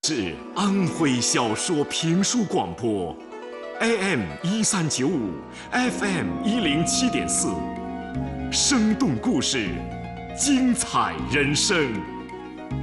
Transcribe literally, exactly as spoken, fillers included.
是安徽小说评书广播 ，A M 一三九五 ，F M 一零七点四，生动故事，精彩人生。